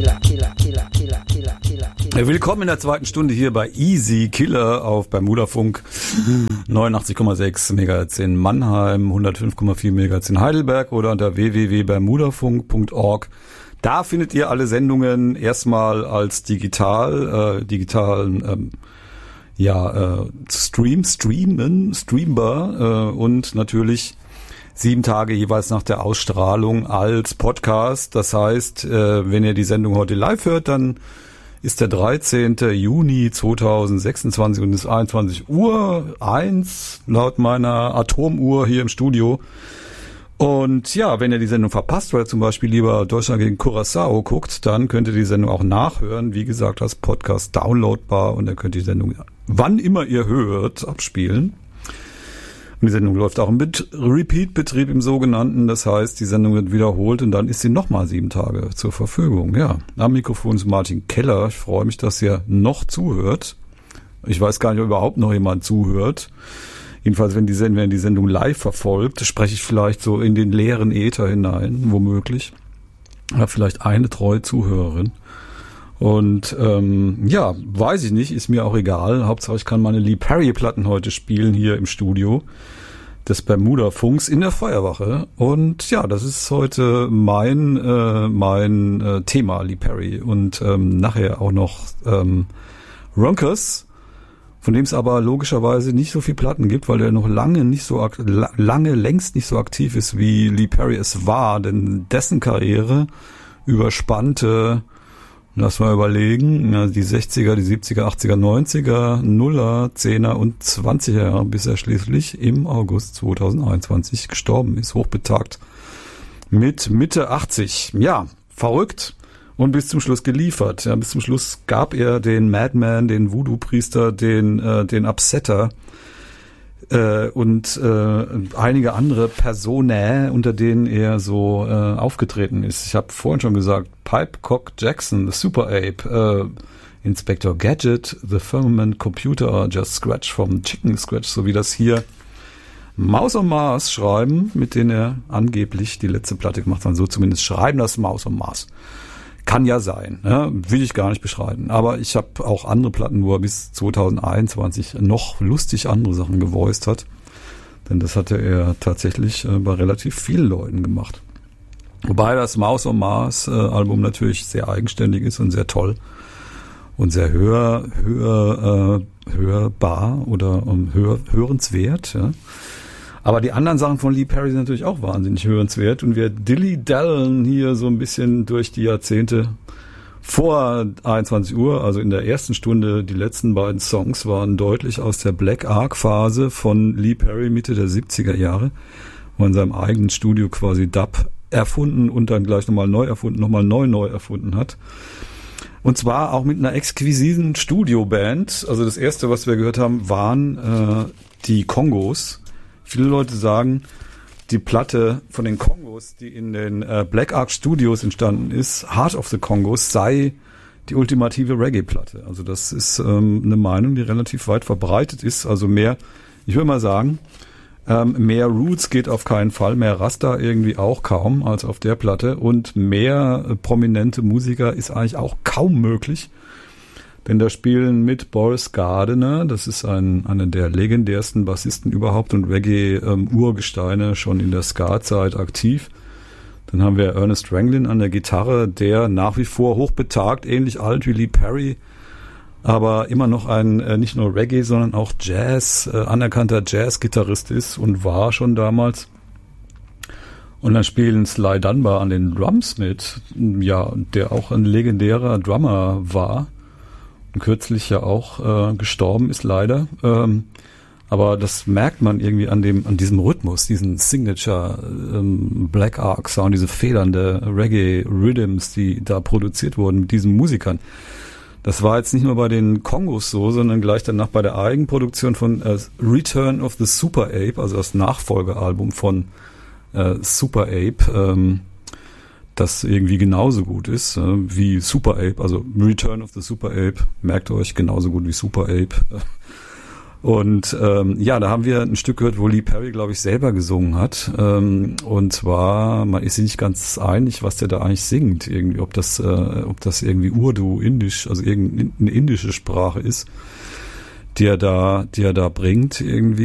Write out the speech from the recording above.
Willkommen in der zweiten Stunde hier bei Easy Killer auf Bermudafunk 89,6 MHz in Mannheim, 105,4 MHz in Heidelberg oder unter www.bermudafunk.org. Da findet ihr alle Sendungen erstmal als streambar und natürlich 7 Tage jeweils nach der Ausstrahlung als Podcast. Das heißt, wenn ihr die Sendung heute live hört, dann ist der 13. Juni 2026 und es ist 21:01 Uhr laut meiner Atomuhr hier im Studio. Und ja, wenn ihr die Sendung verpasst, weil ihr zum Beispiel lieber Deutschland gegen Curaçao guckt, dann könnt ihr die Sendung auch nachhören. Wie gesagt, als Podcast downloadbar und ihr könnt die Sendung, wann immer ihr hört, abspielen. Und die Sendung läuft auch im Repeat-Betrieb im sogenannten. Das heißt, die Sendung wird wiederholt und dann ist sie nochmal 7 Tage zur Verfügung. Ja, am Mikrofon ist Martin Keller. Ich freue mich, dass ihr noch zuhört. Ich weiß gar nicht, ob überhaupt noch jemand zuhört. Jedenfalls, wenn die Sendung live verfolgt, spreche ich vielleicht so in den leeren Äther hinein, womöglich. Ich habe vielleicht eine treue Zuhörerin. Und weiß ich nicht, ist mir auch egal. Hauptsache, ich kann meine Lee Perry-Platten heute spielen hier im Studio des Bermuda-Funks in der Feuerwache. Und ja, das ist heute mein Thema, Lee Perry. Und nachher auch noch Ronkers, von dem es aber logischerweise nicht so viel Platten gibt, weil er noch längst nicht so aktiv ist, wie Lee Perry es war. Denn dessen Karriere überspannte, lass mal überlegen, die 60er, die 70er, 80er, 90er, 0er, 10er und 20er Jahre, bis er schließlich im August 2021 gestorben ist, hochbetagt, mit Mitte 80. Ja, verrückt und bis zum Schluss geliefert. Ja, bis zum Schluss gab er den Madman, den Voodoo-Priester, den Upsetter und einige andere Personen, unter denen er so aufgetreten ist. Ich habe vorhin schon gesagt, Pipecock Jackson, The Super Ape, Inspector Gadget, The Firmament Computer, Just Scratch vom Chicken Scratch, so wie das hier Maus und Mars schreiben, mit denen er angeblich die letzte Platte gemacht hat. So zumindest schreiben das Maus und Mars. Kann ja sein, will ich gar nicht beschreiben. Aber ich habe auch andere Platten, wo er bis 2021 noch lustig andere Sachen gevoiced hat. Denn das hatte er tatsächlich bei relativ vielen Leuten gemacht. Wobei das Maus und Mars Album natürlich sehr eigenständig ist und sehr toll und sehr hörbar oder hörenswert. Ja. Aber die anderen Sachen von Lee Perry sind natürlich auch wahnsinnig hörenswert. Und wir dilly-dallen hier so ein bisschen durch die Jahrzehnte vor 21 Uhr, also in der ersten Stunde. Die letzten beiden Songs waren deutlich aus der Black Ark-Phase von Lee Perry Mitte der 70er Jahre, wo er in seinem eigenen Studio quasi Dub erfunden und dann gleich nochmal neu erfunden, nochmal neu erfunden hat. Und zwar auch mit einer exquisiten Studioband. Also das erste, was wir gehört haben, waren die Kongos. Viele Leute sagen, die Platte von den Kongos, die in den Black Ark Studios entstanden ist, Heart of the Kongos, sei die ultimative Reggae-Platte. Also das ist eine Meinung, die relativ weit verbreitet ist. Also mehr, ich würde mal sagen, mehr Roots geht auf keinen Fall, mehr Rasta irgendwie auch kaum als auf der Platte und mehr prominente Musiker ist eigentlich auch kaum möglich. Denn da spielen mit Boris Gardiner, das ist einer der legendärsten Bassisten überhaupt und Reggae-Urgesteine, schon in der Ska-Zeit aktiv. Dann haben wir Ernest Ranglin an der Gitarre, der nach wie vor hochbetagt, ähnlich alt wie Lee Perry, aber immer noch ein nicht nur Reggae, sondern auch Jazz, anerkannter Jazz-Gitarrist ist und war schon damals. Und dann spielen Sly Dunbar an den Drums mit, ja, der auch ein legendärer Drummer war. Kürzlich ja auch gestorben ist leider, aber das merkt man irgendwie an diesem Rhythmus, diesen Signature Black Ark Sound, diese federnde Reggae Rhythms, die da produziert wurden mit diesen Musikern. Das war jetzt nicht nur bei den Kongos so, sondern gleich danach bei der Eigenproduktion von Return of the Super Ape, also das Nachfolgealbum von Super Ape, das irgendwie genauso gut ist wie Super Ape, also Return of the Super Ape, merkt euch, genauso gut wie Super Ape. Und ja, da haben wir ein Stück gehört, wo Lee Perry, glaube ich, selber gesungen hat. Und zwar, man ist sich nicht ganz einig, was der da eigentlich singt. Irgendwie, ob das irgendwie Urdu, Indisch, also irgendeine indische Sprache ist, die er da bringt irgendwie.